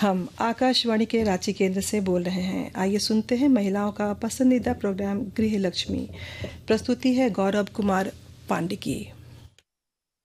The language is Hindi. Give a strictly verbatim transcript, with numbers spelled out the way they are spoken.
हम आकाशवाणी के रांची केंद्र से बोल रहे हैं। आइए सुनते हैं महिलाओं का पसंदीदा प्रोग्राम गृह लक्ष्मी। प्रस्तुति है गौरव कुमार पांडे की।